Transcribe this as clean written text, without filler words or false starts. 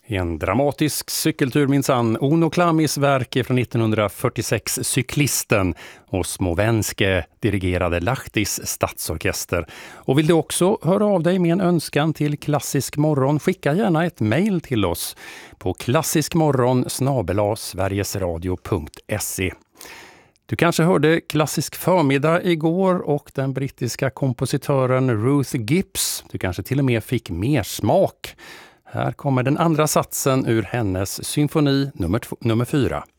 En dramatisk cykeltur minsann. Uno Klammis verk är från 1946, Cyklisten, och Smovenske dirigerade Lahtis stadsorkester. Och vill du också höra av dig med en önskan till Klassisk morgon, skicka gärna ett mejl till oss på klassiskmorgon@sverigesradio.se. Du kanske hörde Klassisk förmiddag igår och den brittiska kompositören Ruth Gibbs. Du kanske till och med fick mer smak. Här kommer den andra satsen ur hennes symfoni nummer 4.